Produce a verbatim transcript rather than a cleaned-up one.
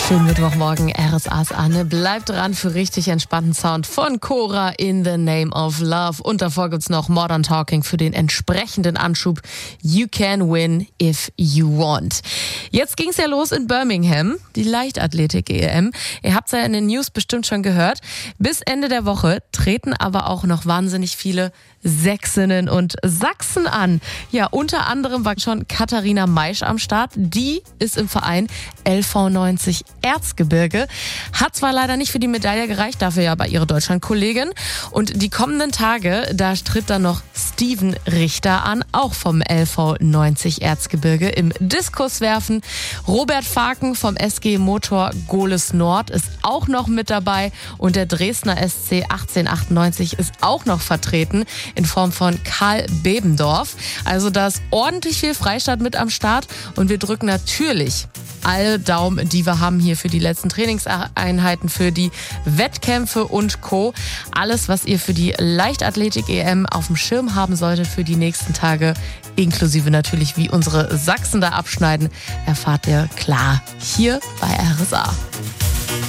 Schönen Mittwochmorgen, R S A's Anne. Bleibt dran für richtig entspannten Sound von Cora in the Name of Love. Und davor gibt's noch Modern Talking für den entsprechenden Anschub. You can win if you want. Jetzt ging's ja los in Birmingham, die Leichtathletik-E M. Ihr habt's ja in den News bestimmt schon gehört. Bis Ende der Woche treten aber auch noch wahnsinnig viele Sächsinnen und Sachsen an. Ja, unter anderem war schon Katharina Maisch am Start. Die ist im Verein L V neunzig Erzgebirge. Hat zwar leider nicht für die Medaille gereicht, dafür ja bei ihrer Deutschlandkollegin. Und die kommenden Tage, da tritt dann noch Steven Richter an, auch vom L V neunzig Erzgebirge im Diskuswerfen. Robert Faken vom S G Motor Gohlis Nord ist auch noch mit dabei und der Dresdner S C achtzehnhundertachtundneunzig ist auch noch vertreten in Form von Karl Bebendorf. Also da ist ordentlich viel Freistaat mit am Start und wir drücken natürlich alle Daumen, die wir haben hier für die letzten Trainingseinheiten, für die Wettkämpfe und Co. Alles, was ihr für die Leichtathletik-E M auf dem Schirm haben solltet für die nächsten Tage, inklusive natürlich, wie unsere Sachsen da abschneiden, erfahrt ihr klar hier bei R S A.